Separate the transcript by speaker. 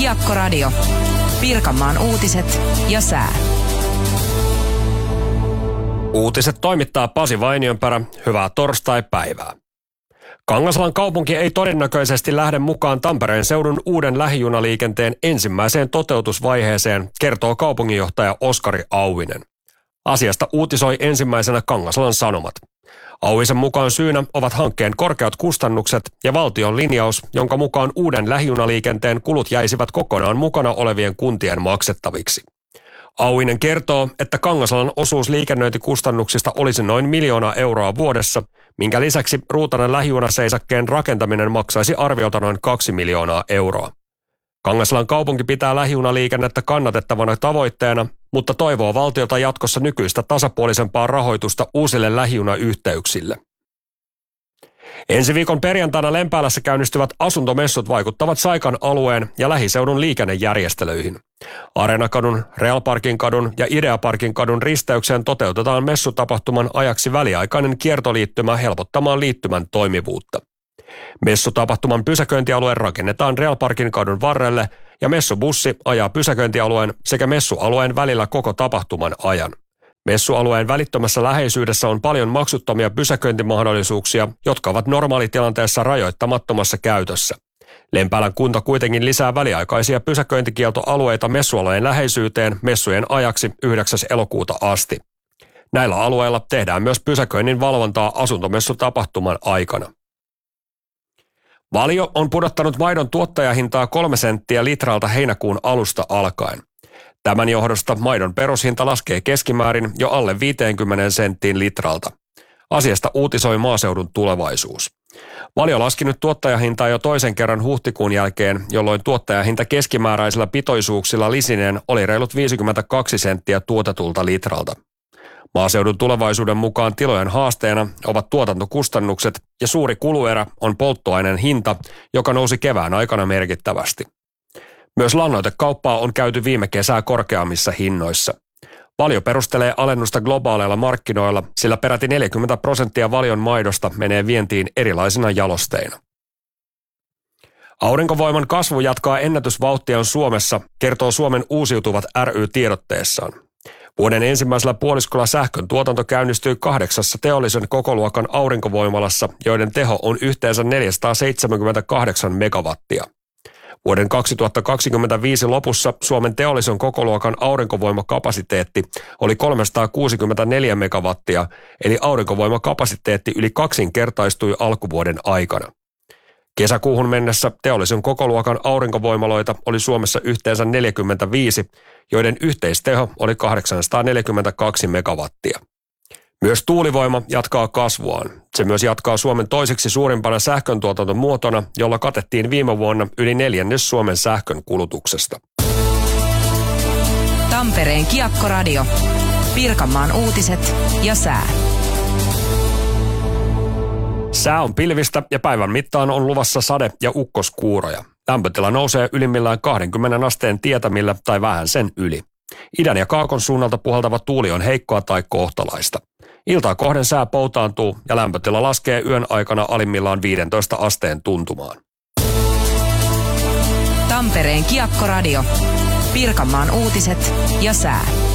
Speaker 1: Kiekkoradio. Pirkanmaan uutiset ja sää.
Speaker 2: Uutiset toimittaa Pasi Vainionperä. Hyvää torstai-päivää. Kangasalan kaupunki ei todennäköisesti lähde mukaan Tampereen seudun uuden lähijunaliikenteen ensimmäiseen toteutusvaiheeseen, kertoo kaupunginjohtaja Oskari Auvinen. Asiasta uutisoi ensimmäisenä Kangasalan Sanomat. Auvisen mukaan syynä ovat hankkeen korkeat kustannukset ja valtion linjaus, jonka mukaan uuden lähijunaliikenteen kulut jäisivät kokonaan mukana olevien kuntien maksettaviksi. Auvinen kertoo, että Kangasalan osuus liikennöintikustannuksista olisi noin 1 miljoonaa euroa vuodessa, minkä lisäksi Ruutanen lähijunaseisakkeen rakentaminen maksaisi arviolta noin 2 miljoonaa euroa. Kangasalan kaupunki pitää lähijunaliikennettä kannatettavana tavoitteena, mutta toivoo valtiolta jatkossa nykyistä tasapuolisempaa rahoitusta uusille lähijunayhteyksille. Ensi viikon perjantaina Lempäälässä käynnistyvät asuntomessut vaikuttavat Saikan alueen ja lähiseudun liikennejärjestelyihin. Areenakadun, Realparkin kadun ja Ideaparkin kadun risteykseen toteutetaan messutapahtuman ajaksi väliaikainen kiertoliittymä helpottamaan liittymän toimivuutta. Messutapahtuman pysäköintialue rakennetaan Realparkin kadun varrelle ja messubussi ajaa pysäköintialueen sekä messualueen välillä koko tapahtuman ajan. Messualueen välittömässä läheisyydessä on paljon maksuttomia pysäköintimahdollisuuksia, jotka ovat normaalitilanteessa rajoittamattomassa käytössä. Lempäälän kunta kuitenkin lisää väliaikaisia pysäköintikieltoalueita messualueen läheisyyteen messujen ajaksi 9. elokuuta asti. Näillä alueilla tehdään myös pysäköinnin valvontaa asuntomessutapahtuman aikana. Valio on pudottanut maidon tuottajahintaa 3 senttiä litralta heinäkuun alusta alkaen. Tämän johdosta maidon perushinta laskee keskimäärin jo alle 50 senttiin litralta. Asiasta uutisoi Maaseudun Tulevaisuus. Valio laski nyt tuottajahintaa jo toisen kerran huhtikuun jälkeen, jolloin tuottajahinta keskimääräisillä pitoisuuksilla lisineen oli reilut 52 senttiä tuotetulta litralta. Maaseudun Tulevaisuuden mukaan tilojen haasteena ovat tuotantokustannukset ja suuri kuluerä on polttoaineen hinta, joka nousi kevään aikana merkittävästi. Myös lannoitekauppaa on käyty viime kesää korkeammissa hinnoissa. Valio perustelee alennusta globaaleilla markkinoilla, sillä peräti 40% Valion maidosta menee vientiin erilaisina jalosteina. Aurinkovoiman kasvu jatkaa ennätysvauhtia Suomessa, kertoo Suomen Uusiutuvat ry tiedotteessaan. Vuoden ensimmäisellä puoliskolla sähkön tuotanto käynnistyi 8 teollisen kokoluokan aurinkovoimalassa, joiden teho on yhteensä 478 megawattia. Vuoden 2025 lopussa Suomen teollisen kokoluokan aurinkovoimakapasiteetti oli 364 megawattia, eli aurinkovoimakapasiteetti yli 2-kertaistui alkuvuoden aikana. Kesäkuuhun mennessä teollisen kokoluokan aurinkovoimaloita oli Suomessa yhteensä 45, joiden yhteisteho oli 842 megawattia. Myös tuulivoima jatkaa kasvuaan. Se myös jatkaa Suomen toiseksi suurimpana sähköntuotantomuotona, jolla katettiin viime vuonna yli 1/4 Suomen sähkön kulutuksesta. .
Speaker 1: Tampereen Kiekkoradio. Pirkanmaan uutiset ja sää.
Speaker 2: Sää on pilvistä ja päivän mittaan on luvassa sade- ja ukkoskuuroja. Lämpötila nousee ylimmillään 20 asteen tietämillä tai vähän sen yli. Idän ja kaakon suunnalta puhaltava tuuli on heikkoa tai kohtalaista. Iltaa kohden sää poutaantuu ja lämpötila laskee yön aikana alimmillaan 15 asteen tuntumaan.
Speaker 1: Tampereen Kiekkoradio. Pirkanmaan uutiset ja sää.